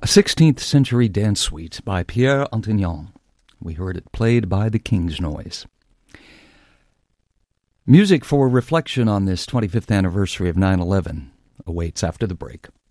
A 16th century dance suite by Pierre Antignon. We heard it played by the King's Noise. Music for reflection on this 25th anniversary of 9/11 awaits after the break.